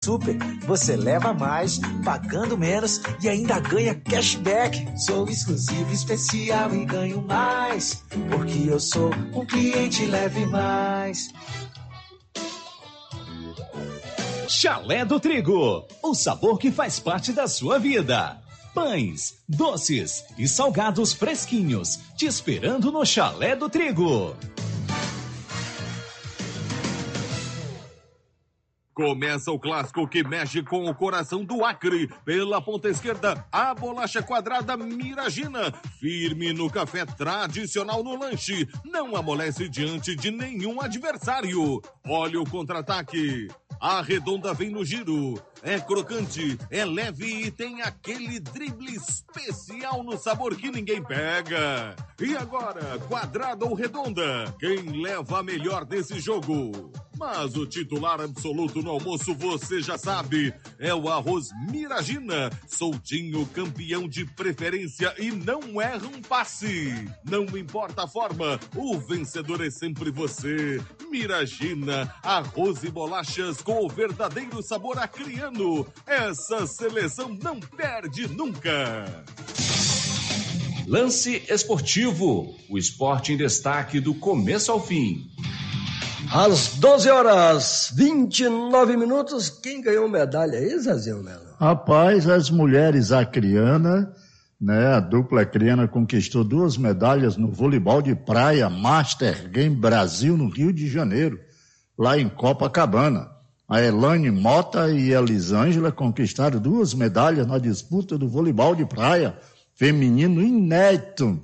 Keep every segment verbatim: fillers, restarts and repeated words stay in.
Super. Você leva mais, pagando menos e ainda ganha cashback. Sou exclusivo, especial e ganho mais, porque eu sou um cliente Leve Mais. Chalé do Trigo, o sabor que faz parte da sua vida. Pães, doces e salgados fresquinhos, te esperando no Chalé do Trigo. Começa o clássico que mexe com o coração do Acre. Pela ponta esquerda, a bolacha quadrada Miragina. Firme no café, tradicional no lanche. Não amolece diante de nenhum adversário. Olha o contra-ataque. A redonda vem no giro. É crocante, é leve e tem aquele drible especial no sabor que ninguém pega. E agora, quadrada ou redonda? Quem leva a melhor desse jogo? Mas o titular absoluto no almoço, você já sabe, é o arroz Miragina. Soltinho, campeão de preferência e não erra um passe. Não importa a forma, o vencedor é sempre você. Miragina, arroz e bolachas com o verdadeiro sabor acriano. Essa seleção não perde nunca. Lance Esportivo, o esporte em destaque do começo ao fim. Às doze horas, vinte e nove minutos, quem ganhou medalha aí, Zezinho Melo? Rapaz, as mulheres acrianas, né, a dupla acriana conquistou duas medalhas no voleibol de praia Master Game Brasil, no Rio de Janeiro, lá em Copacabana. A Elane Mota e a Elisângela conquistaram duas medalhas na disputa do voleibol de praia feminino inédito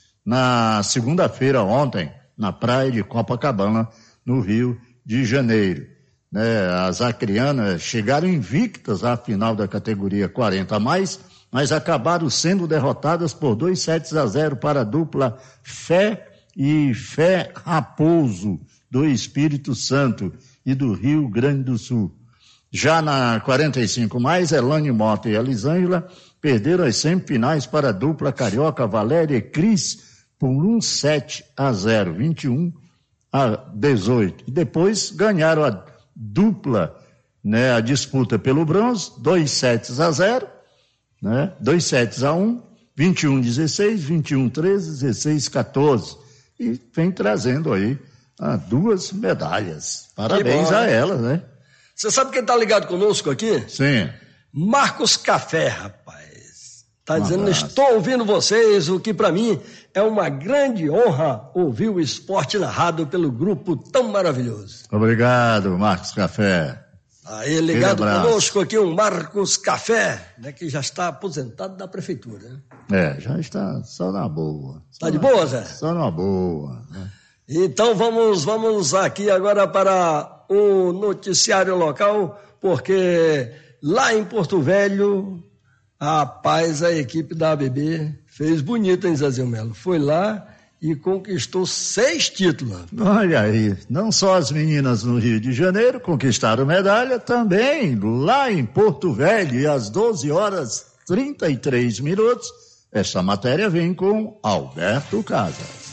na segunda-feira ontem, na praia de Copacabana, no Rio de Janeiro. Né, as acrianas chegaram invictas à final da categoria quarenta a mais, mas acabaram sendo derrotadas por dois sets a zero para a dupla Fé e Fé Raposo, do Espírito Santo e do Rio Grande do Sul. Já na quarenta e cinco mais, Elane Mota e Elisângela perderam as semifinais para a dupla carioca Valéria e Cris por um set a zero, vinte e um a dezoito. E depois ganharam a dupla, né, a disputa pelo bronze, dois sets a zero, né, dois sets a um, vinte e um a dezesseis, vinte e um a treze, dezesseis a quatorze. E vem trazendo aí ah, duas medalhas. Parabéns bom, a elas, né? Você sabe quem está ligado conosco aqui? Sim. Marcos Café, rapaz. Está dizendo, estou ouvindo vocês, o que para mim é uma grande honra ouvir o esporte narrado pelo grupo tão maravilhoso. Obrigado, Marcos Café. Aí, ligado conosco aqui um Marcos Café, né, que já está aposentado da prefeitura. Né? É, já está só na boa. Está de boa, Zé? Só na boa, né? Então vamos, vamos aqui agora para o noticiário local, porque lá em Porto Velho, rapaz, a equipe da A B B fez bonito, hein, Zezinho Melo? Foi lá e conquistou seis títulos. Olha aí, não só as meninas no Rio de Janeiro conquistaram medalha, também lá em Porto Velho, e às doze horas e trinta e três minutos, essa matéria vem com Alberto Casas.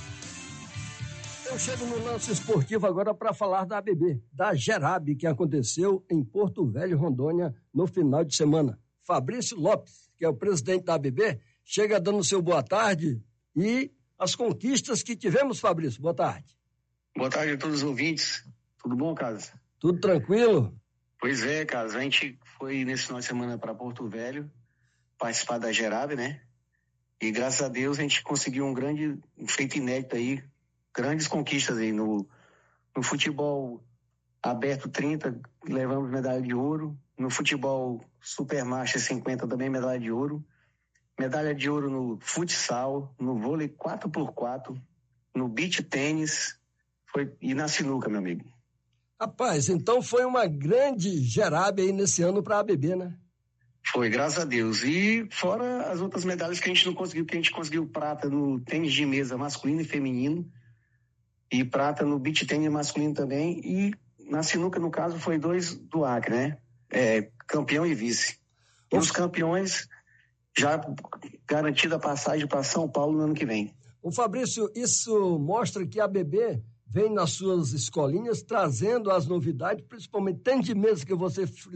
Eu chego no lance esportivo agora para falar da A B B, da Gerab, que aconteceu em Porto Velho, Rondônia, no final de semana. Fabrício Lopes, que é o presidente da A B B, chega dando seu boa tarde e as conquistas que tivemos, Fabrício. Boa tarde. Boa tarde a todos os ouvintes. Tudo bom, Casa? Tudo tranquilo? Pois é, Casa. A gente foi nesse final de semana para Porto Velho participar da Gerab, né? E graças a Deus a gente conseguiu um grande um feito inédito aí, grandes conquistas aí no, no futebol aberto trinta, levamos medalha de ouro. No futebol Supermaster cinquenta também medalha de ouro. Medalha de ouro no futsal, no vôlei quatro por quatro, no beach tênis foi, e na sinuca, meu amigo. Rapaz, então foi uma grande Gerab aí nesse ano para a A B B, né? Foi, graças a Deus. E fora as outras medalhas que a gente não conseguiu, que a gente conseguiu prata no tênis de mesa masculino e feminino, e prata no beach tênis masculino também, e na sinuca, no caso, foi dois do Acre, né? É, campeão e vice. E os campeões já garantida a passagem para São Paulo no ano que vem. O Fabrício, isso mostra que a A B B vem nas suas escolinhas trazendo as novidades, principalmente tênis de mesa que você